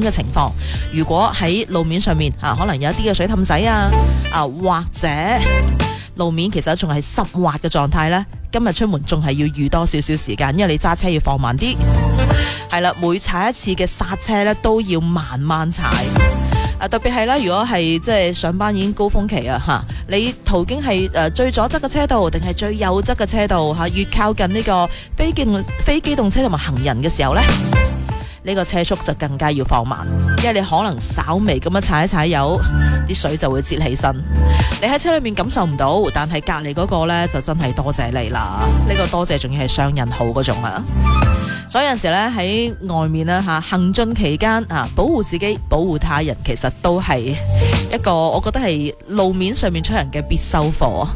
嘅情況。如果喺路面上面可能有一啲嘅水氹仔或者路面其實仲係濕滑嘅狀態呢，今日出門仲係要預多少少時間，因為你揸車要放慢啲。係啦，每踩一次嘅剎車呢都要慢慢踩。特別係啦，如果係即係上班已經高峰期你途經係最左側嘅車道定係最右側嘅車道越靠近呢個非機動車同埋行人嘅時候呢，呢個車速就更加要放慢，因為你可能稍微咁樣踩一踩油，啲水就會擠起身。你喺車裏面感受唔到，但係隔離嗰個呢就真係多謝你啦。呢個多謝仲要係雙引號嗰種啊。所以有陣時咧喺外面行進期間保護自己、保護他人，其實都係一個我覺得係路面上面出人嘅必修課。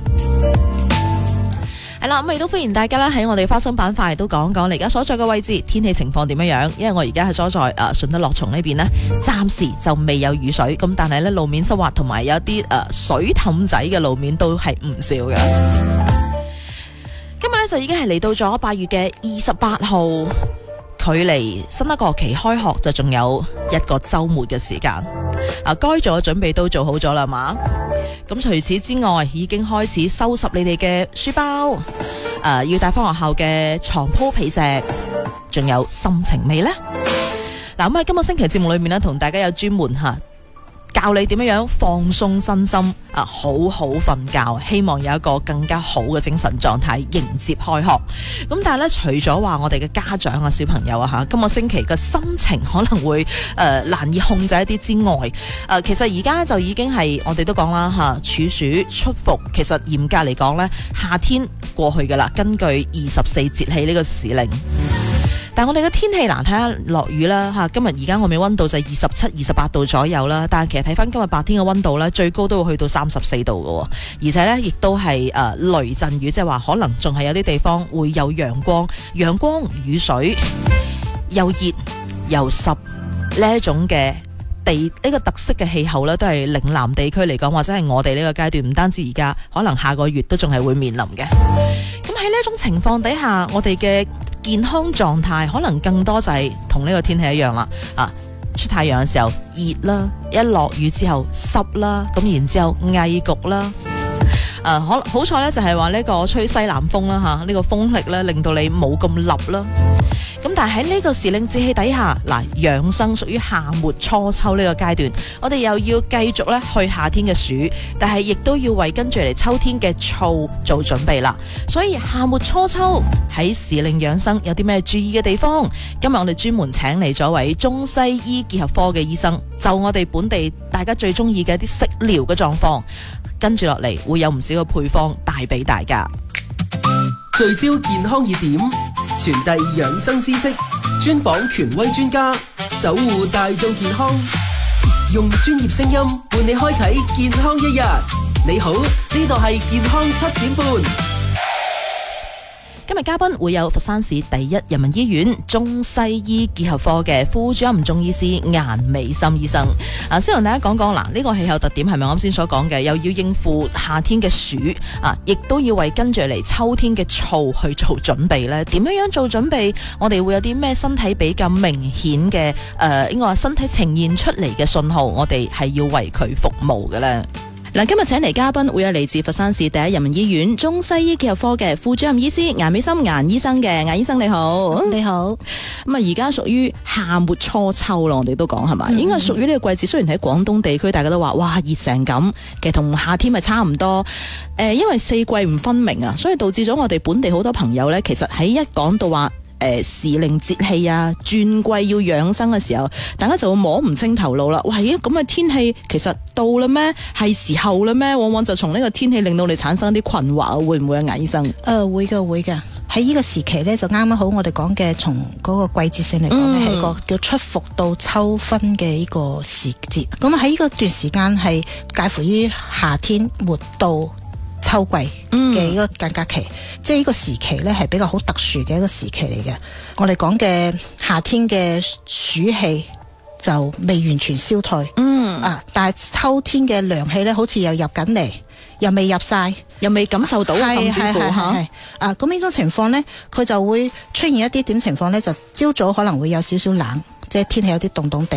係啦，咁亦都歡迎大家啦喺我哋花生板塊都講講你而家所在嘅位置天氣情況點樣。因為我而家係所在順德樂松呢邊呢，暫時就未有雨水，咁但係呢路面濕滑同埋有啲水氹仔嘅路面都係唔少嘅。今日呢就已經係嚟到咗8月嘅28號，距離新一個學期開學就仲有一個週末嘅時間。該做嘅準備都做好咗啦嘛。咁除此之外，已經開始收拾你哋嘅書包，要帶翻學校嘅床鋪被石，仲有心情未呢？嗱，咁喺今個星期節目裏面呢，同大家有專門教你點樣放鬆身心，好好瞓覺，希望有一個更加好嘅精神狀態迎接開學。咁但係咧，除咗話我哋嘅家長小朋友今個星期嘅心情可能會難以控制一啲之外，其實而家咧就已經係我哋都講啦處暑出伏。其實嚴格嚟講咧，夏天過去噶啦，根據24節氣呢個時令。但係我哋嘅天氣難睇下落雨啦今日而家我哋溫度就係27、28度左右啦，但係其實睇翻今日白天嘅溫度咧，最高都會去到34度嘅，而且咧亦都係雷陣雨，即係話可能仲係有啲地方會有陽光雨水，又熱又濕呢一種嘅呢個特色嘅氣候咧，都係嶺南地區嚟講，或者係我哋呢個階段，唔單止而家，可能下個月都仲係會面臨嘅。咁喺呢一種情況底下，我哋嘅健康狀態可能更多就係同呢個天氣一樣啦。出太陽嘅時候熱啦，一落雨之後濕啦，咁然之後翳焗啦。好彩咧，就係話呢個吹西南風啦呢個風力咧令到你冇咁立啦。咁但係喺呢個時令節氣底下，養生屬於夏末初秋呢個階段，我哋又要繼續咧去夏天嘅暑，但係亦都要為跟住嚟秋天嘅燥做準備啦。所以夏末初秋喺時令養生有啲咩注意嘅地方？今日我哋專門請嚟咗位中西醫結合科嘅醫生，就我哋本地大家最中意嘅一啲食療嘅狀況，跟住落嚟會有唔少嘅配方帶俾大家。 聚焦健康熱點，傳遞養生知識，專訪權威專家，守護大眾健康，用專業聲音伴你開啟健康一日。你好，呢度係健康7點半。 今日嘉賓會有佛山市第一人民醫院中西醫結合科嘅副主任中醫師顏美心醫生。先同大家講講呢個氣候特點係咪我啱先所講嘅？又要應付夏天嘅暑亦都要為跟住嚟秋天嘅燥去做準備呢？點樣做準備？我哋會有啲咩身體比較明顯嘅應該話身體呈現出嚟嘅信號？我哋係要為佢服務嘅呢？今日請嚟嘉賓會有嚟自佛山市第一人民醫院中西醫結合科嘅副主任醫師顏美心顏醫生嘅。顏醫生你好。 你好。 而家屬於夏末初秋咯，我哋都講係咪？應該屬於呢個季節。雖然喺廣東地區大家都話哇熱成咁，其實同夏天咪差唔多。因為四季唔分明啊，所以導致咗我哋本地好多朋友呢，其實喺一講到話時令節氣轉季要養生嘅時候，大家就會摸唔清頭腦啦。哇！咁嘅天氣其實到啦咩？係時候啦咩？往往就從呢個天氣令到你產生啲困惑，會唔會啊，顏醫生？ 會嘅。喺呢個時期呢，就啱啱好我哋講嘅，從嗰個季節性嚟講呢，係個叫出伏到秋分嘅呢個時節。咁喺呢個段時間係介乎於夏天末到秋季嘅一個間隔期，即係呢個時期呢係比較好特殊嘅一個時期嚟嘅。我哋講嘅夏天嘅暑氣就未完全消退，但係秋天嘅涼氣呢，好似又入緊嚟，又未入晒， 又未感受到，甚至乎咁呢種情況呢，佢就會出現一啲點情況呢？就朝早可能會有少少冷，即係天氣有啲凍凍地。